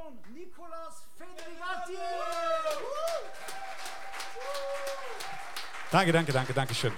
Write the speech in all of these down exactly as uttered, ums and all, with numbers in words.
von Nicolas Federigatti. Danke, danke, danke, danke schön.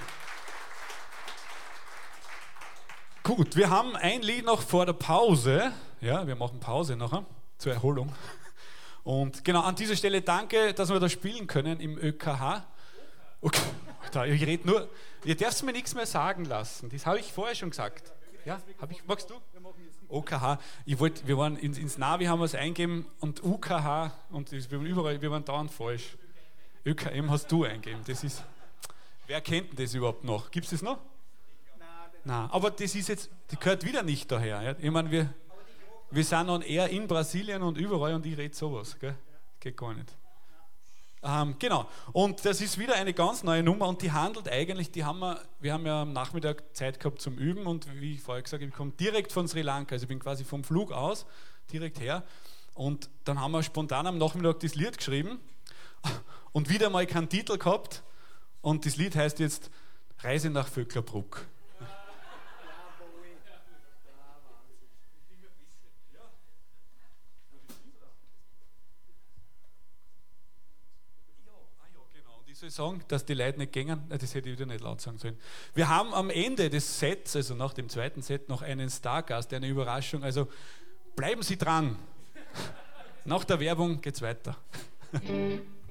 Gut, wir haben ein Lied noch vor der Pause. Ja, wir machen Pause nachher zur Erholung. Und genau an dieser Stelle danke, dass wir da spielen können im Ö K H. Okay, da, ich rede nur, ihr dürft mir nichts mehr sagen lassen. Das habe ich vorher schon gesagt. Ja, habe ich, magst du? O K H. Ich wollte, wir waren ins, ins Navi haben wir es eingeben und U K H und das, wir waren überall, wir waren dauernd falsch. Ö K M hast du eingeben. Das ist, wer kennt denn das überhaupt noch? Gibt es das noch? Nein, aber das ist jetzt, die gehört wieder nicht daher. Ja? Ich meine, wir, wir sind on air in Brasilien und überall und ich rede sowas. Gell? Geht gar nicht. Ähm, genau, und das ist wieder eine ganz neue Nummer und die handelt eigentlich, die haben wir, wir haben ja am Nachmittag Zeit gehabt zum Üben und wie ich vorher gesagt habe, ich komme direkt von Sri Lanka, also ich bin quasi vom Flug aus, direkt her und dann haben wir spontan am Nachmittag das Lied geschrieben und wieder mal keinen Titel gehabt und das Lied heißt jetzt Reise nach Vöcklerbruck. Sagen, dass die Leute nicht gängen, das hätte ich wieder nicht laut sagen sollen. Wir haben am Ende des Sets, also nach dem zweiten Set, noch einen Stargast, eine Überraschung. Also bleiben Sie dran. Nach der Werbung geht's weiter.